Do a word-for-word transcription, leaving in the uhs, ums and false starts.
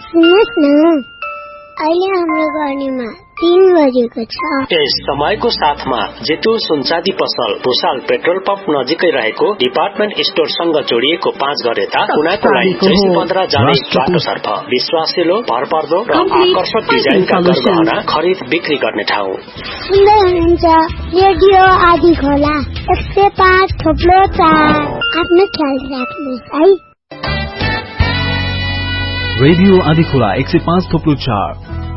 सुन्नुहोस् न, अहिले हाम्रो गर्नेमा तीन बजेको छ। यस समयको साथमा जेतु सुनचाँदी पसल भुसाल पेट्रोल पम्प नजिकै रहेको डिपार्टमेन्ट स्टोरसँग जोडिएको पाँच घर यता कुनाको लाइन चौबिस पन्ध्र जाने बाटोतर्फ विश्वासिलो भरपर्दो र आकर्षक डिजाइनका गरगहना खरिद बिक्री गर्ने ठाउँ। सुन्दै हुनुहुन्छ रेडियो आदि खोला एक सय पाँच थोप्लो चार। आफ्नो ख्याल राख्नुहोस् है। रेडियो आदि खोला एक सय पाँच थोप्लो चार